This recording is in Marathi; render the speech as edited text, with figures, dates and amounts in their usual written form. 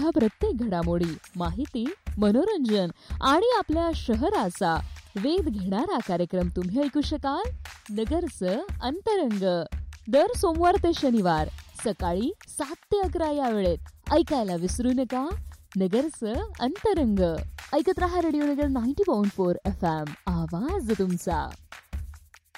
नगरच्या प्रत्येक घडामोडी, माहिती, मनोरंजन आणि आपल्या शहराचा वेध घेणारा कार्यक्रम तुम्ही ऐकू शकाल. नगरचं अंतरंग दर सोमवार ते शनिवार सकाळी 7 ते 11 या वेळेत ऐकायला विसरू नका. नगरचं अंतरंग ऐकत रहा. रेडिओ नगर 90.4 FM, आवाज तुमचा.